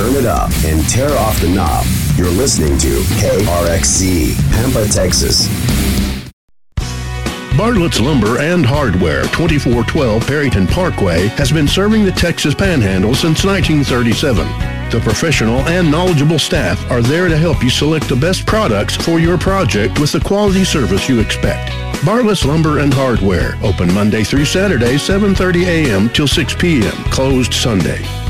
turn it up, and tear off the knob. You're listening to KRXC, Pampa, Texas. Bartlett's Lumber and Hardware, 2412 Perryton Parkway, has been serving the Texas Panhandle since 1937. The professional and knowledgeable staff are there to help you select the best products for your project with the quality service you expect. Bartlett's Lumber and Hardware, open Monday through Saturday, 7:30 a.m. till 6 p.m., closed Sunday.